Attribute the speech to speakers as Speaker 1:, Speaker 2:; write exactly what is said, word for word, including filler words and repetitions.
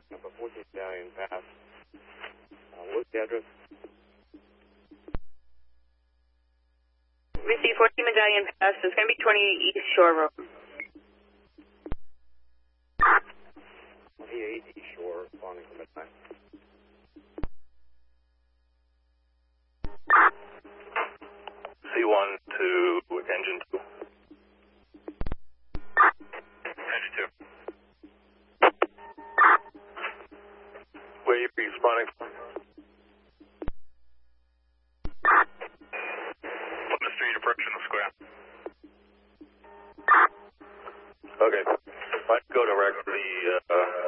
Speaker 1: Number fourteen Medallion Pass. Uh, what's the address?
Speaker 2: Receive fourteen Medallion Pass. It's going to be twenty-eight East Shore Road.
Speaker 1: twenty-eight East Shore, responding from midnight.
Speaker 3: C one to engine two. Engine two. Where are you responding from? From the street approach in the square. Okay. I'd go directly, uh,